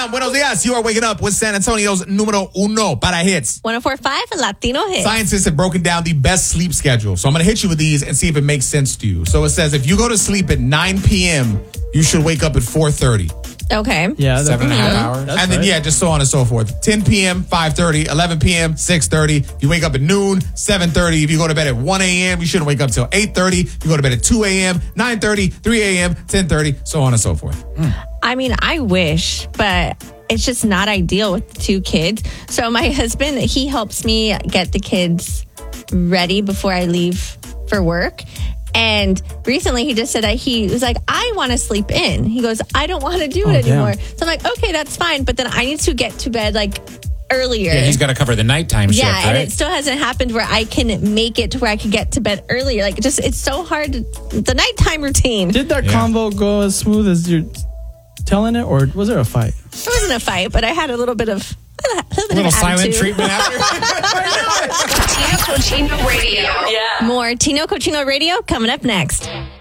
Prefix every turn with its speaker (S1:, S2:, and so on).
S1: Buenos dias. You are waking up with San Antonio's numero uno para hits.
S2: 104.5 Latino Hits.
S1: Scientists have broken down the best sleep schedule. So I'm going to hit you with these and see if it makes sense to you. So it says if you go to sleep at 9 p.m., you should wake up at 4:30.
S2: Okay.
S3: Yeah,
S4: 7.5 hours.
S1: And then, just so on and so forth. 10 p.m., 5:30, 11 p.m., 6:30. You wake up at noon, 7:30. If you go to bed at 1 a.m., you shouldn't wake up till 8:30. You go to bed at 2 a.m., 9:30, 3 a.m., 10:30, so on and so forth.
S2: I mean, I wish, but it's just not ideal with 2 kids. So my husband, he helps me get the kids ready before I leave for work. And recently he just said that he was like, I want to sleep in. He goes, I don't want to do it anymore.
S3: Damn.
S2: So I'm like, okay, that's fine. But then I need to get to bed like earlier.
S4: Yeah, he's got to cover the nighttime shift, right?
S2: And it still hasn't happened where I can make it to where I can get to bed earlier. Like, it's so hard. The nighttime routine.
S3: Did that convo go as smooth as you're telling it, or was there a fight?
S2: It wasn't a fight, but I had a little bit of
S4: A little silent treatment after.
S5: Tino Cochino Radio.
S2: More Tino Cochino Radio coming up next.